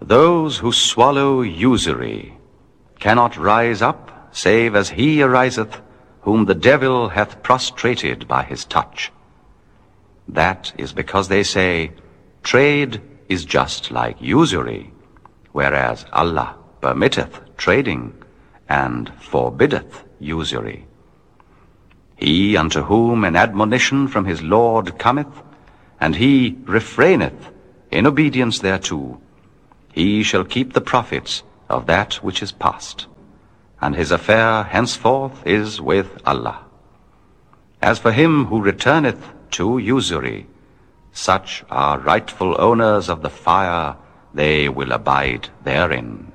Those who swallow usury cannot rise up, save as he ariseth, whom the devil hath prostrated by his touch. That is because they say, trade is just like usury, whereas Allah permitteth trading and forbiddeth usury. He unto whom an admonition from his Lord cometh, and he refraineth in obedience thereto, he shall keep the profits of that which is past, and his affair henceforth is with Allah. As for him who returneth to usury, such are rightful owners of the fire, they will abide therein.